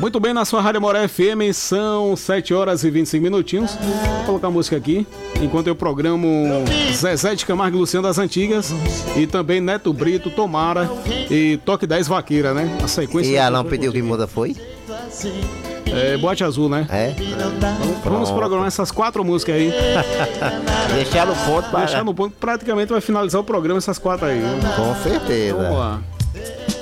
Muito bem, na sua Rádio Moré FM, são 7 horas e 25 minutinhos. Vou colocar a música aqui, enquanto eu programo Zezé de Camargo e Luciano das Antigas, e também Neto Brito, Tomara e Toque 10 Vaqueira, né? A sequência. E Alan pediu que muda foi? Boate Azul, né? Vamos programar essas 4 músicas aí. Deixar no ponto. Deixar no ponto, praticamente vai finalizar o programa essas 4 aí. Com certeza. Vamos lá.